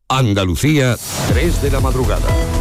Andalucía, 3 de la madrugada.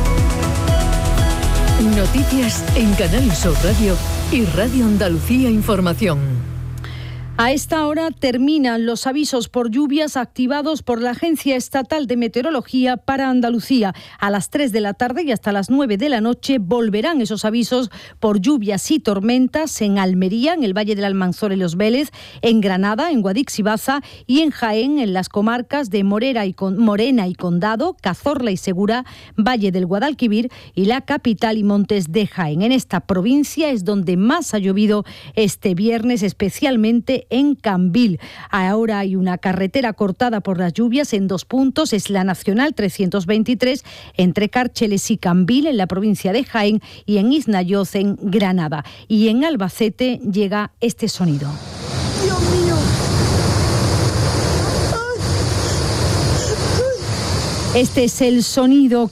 Noticias en Canal Sur Radio y Radio Andalucía Información. A esta hora terminan los avisos por lluvias activados por la Agencia Estatal de Meteorología para Andalucía. A las 3 de la tarde y hasta las 9 de la noche volverán esos avisos por lluvias y tormentas en Almería, en el Valle del Almanzora y Los Vélez, en Granada, en Guadix y Baza y en Jaén, en las comarcas de Morena y Condado, Cazorla y Segura, Valle del Guadalquivir y la capital y Montes de Jaén. En esta provincia es donde más ha llovido este viernes, especialmente en Cambil. Ahora hay una carretera cortada por las lluvias en 2 puntos. Es la Nacional 323 entre Cárcheles y Cambil, en la provincia de Jaén, y en Isnayoz, en Granada. Y en Albacete llega este sonido. ¡Dios mío! Este es el sonido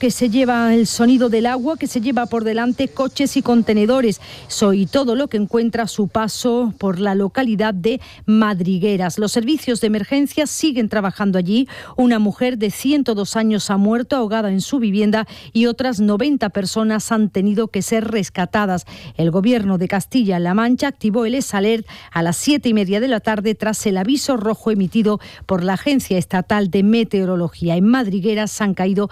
del agua que se lleva por delante coches y contenedores. Y todo lo que encuentra a su paso por la localidad de Madrigueras. Los servicios de emergencia siguen trabajando allí. Una mujer de 102 años ha muerto ahogada en su vivienda y otras 90 personas han tenido que ser rescatadas. El Gobierno de Castilla-La Mancha activó el ESALERT a las 7:30 de la tarde tras el aviso rojo emitido por la Agencia Estatal de Meteorología. En Madrigueras han caído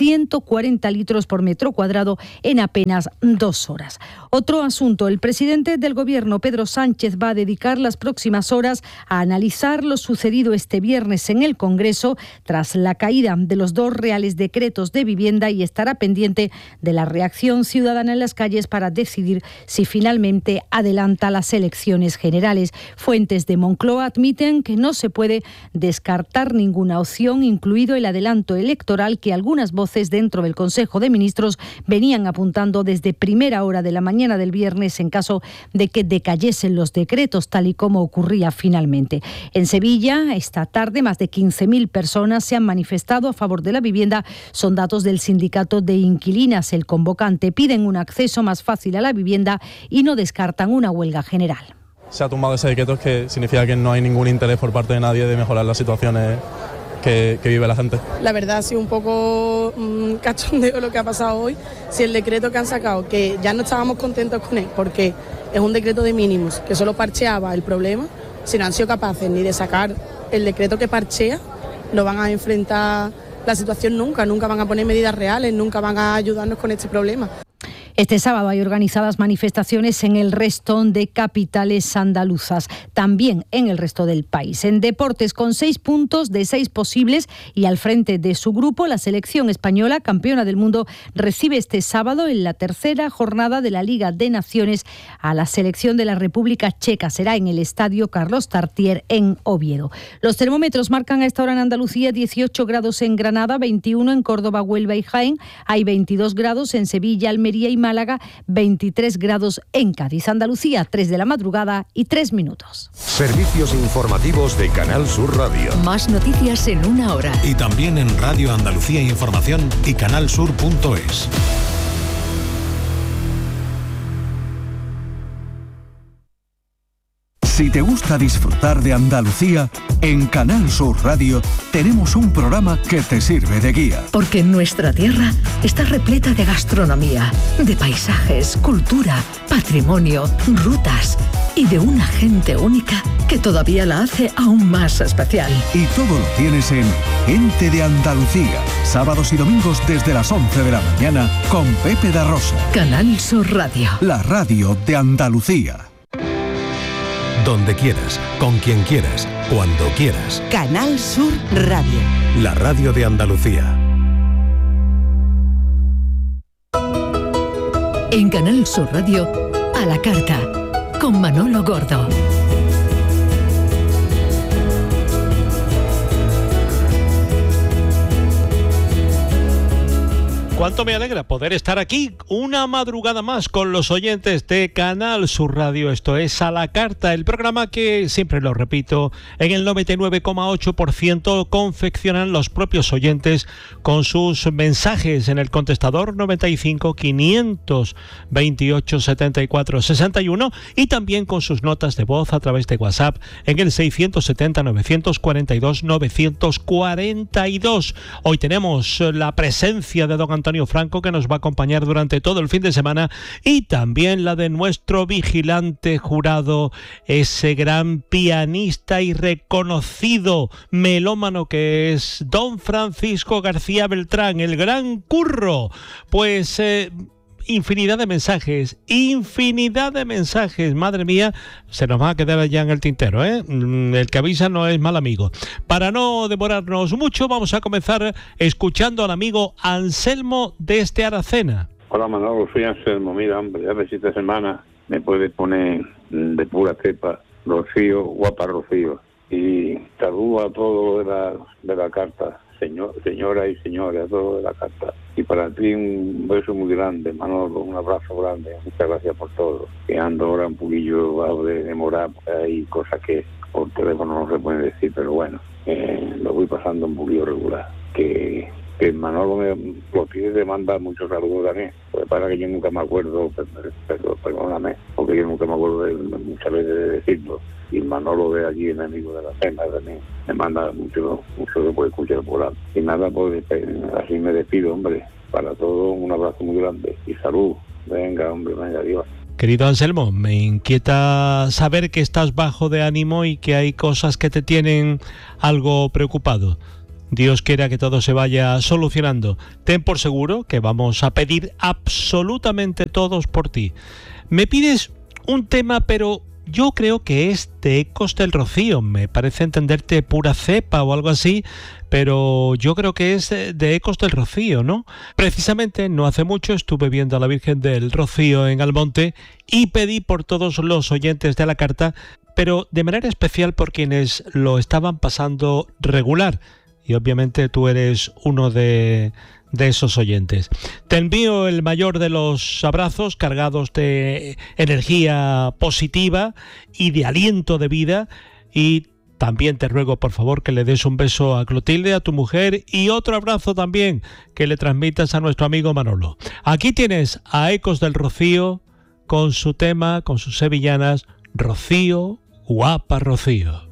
140 litros por metro cuadrado en apenas 2 horas. Otro asunto, el presidente del Gobierno, Pedro Sánchez, va a dedicar las próximas horas a analizar lo sucedido este viernes en el Congreso tras la caída de los 2 reales decretos de vivienda y estará pendiente de la reacción ciudadana en las calles para decidir si finalmente adelanta las elecciones generales. Fuentes de Moncloa admiten que no se puede descartar ninguna opción, incluido el adelanto electoral que algunas voces dentro del Consejo de Ministros venían apuntando desde primera hora de la mañana del viernes en caso de que decayesen los decretos, tal y como ocurría finalmente. En Sevilla, esta tarde, más de 15.000 personas se han manifestado a favor de la vivienda. Son datos del Sindicato de Inquilinas. El convocante piden un acceso más fácil a la vivienda y no descartan una huelga general. Se ha tumbado ese decreto, que significa que no hay ningún interés por parte de nadie de mejorar las situaciones que vive la gente. La verdad ha sido un poco cachondeo lo que ha pasado hoy. Si el decreto que han sacado, que ya no estábamos contentos con él, porque es un decreto de mínimos, que solo parcheaba el problema, si no han sido capaces ni de sacar el decreto que parchea, no van a enfrentar la situación nunca van a poner medidas reales, nunca van a ayudarnos con este problema. Este sábado hay organizadas manifestaciones en el resto de capitales andaluzas, también en el resto del país. En deportes, con 6 puntos de 6 posibles y al frente de su grupo, la selección española, campeona del mundo, recibe este sábado en la tercera jornada de la Liga de Naciones a la selección de la República Checa. Será en el Estadio Carlos Tartier en Oviedo. Los termómetros marcan a esta hora en Andalucía 18 grados en Granada, 21 en Córdoba, Huelva y Jaén. Hay 22 grados en Sevilla, Almería y Málaga, 23 grados en Cádiz. Andalucía, 3 de la madrugada y 3 minutos. Servicios informativos de Canal Sur Radio. Más noticias en 1 hora. Y también en Radio Andalucía Información y canalsur.es. Si te gusta disfrutar de Andalucía, en Canal Sur Radio tenemos un programa que te sirve de guía. Porque nuestra tierra está repleta de gastronomía, de paisajes, cultura, patrimonio, rutas y de una gente única que todavía la hace aún más especial. Y todo lo tienes en Gente de Andalucía, sábados y domingos desde las 11 de la mañana con Pepe da Rosa. Canal Sur Radio. La radio de Andalucía. Donde quieras, con quien quieras, cuando quieras. Canal Sur Radio. La radio de Andalucía. En Canal Sur Radio, a la carta, con Manolo Gordo. Cuánto me alegra poder estar aquí una madrugada más con los oyentes de Canal Sur Radio. Esto es A la Carta, el programa que, siempre lo repito, en el 99,8% confeccionan los propios oyentes con sus mensajes en el contestador 95 528 74 61 y también con sus notas de voz a través de WhatsApp en el 670 942 942. Hoy tenemos la presencia de don Antonio Franco, que nos va a acompañar durante todo el fin de semana, y también la de nuestro vigilante jurado, ese gran pianista y reconocido melómano que es don Francisco García Beltrán, el gran Curro. Pues infinidad de mensajes, madre mía, se nos va a quedar ya en el tintero, El que avisa no es mal amigo. Para no demorarnos mucho, vamos a comenzar escuchando al amigo Anselmo desde Aracena. Hola Manolo, soy Anselmo. Mira, hombre, a ver si esta semana me puedes poner de pura cepa Rocío, guapa Rocío. Y saludo a todo de la carta, señora y señores, a todo de la carta. Y para ti un beso muy grande, Manolo, un abrazo grande. Muchas gracias por todo. Que ando ahora un poquillo de demorar, hay cosas que por teléfono no se pueden decir, pero bueno, lo voy pasando un poquillo regular. Que Manolo lo tiene de mandar muchos saludos también, porque para que yo nunca me acuerdo, pero perdóname, porque yo nunca me acuerdo muchas veces de decirlo. Y Manolo de allí, enemigo de la cena, también me manda mucho que puede escuchar por ahí. Y nada, pues así me despido, hombre. Para todos un abrazo muy grande y salud. Venga, hombre, venga, adiós. Querido Anselmo, me inquieta saber que estás bajo de ánimo y que hay cosas que te tienen algo preocupado. Dios quiera que todo se vaya solucionando. Ten por seguro que vamos a pedir absolutamente todos por ti. Me pides un tema, pero yo creo que es de Ecos del Rocío. Me parece entenderte pura cepa o algo así, pero yo creo que es de Ecos del Rocío, ¿no? Precisamente no hace mucho estuve viendo a la Virgen del Rocío en Almonte y pedí por todos los oyentes de la carta, pero de manera especial por quienes lo estaban pasando regular. Y obviamente tú eres uno de esos oyentes. Te envío el mayor de los abrazos cargados de energía positiva y de aliento de vida, y también te ruego por favor que le des un beso a Clotilde, a tu mujer, y otro abrazo también que le transmitas a nuestro amigo Manolo. Aquí tienes a Ecos del Rocío con su tema, con sus sevillanas, Rocío, guapa Rocío.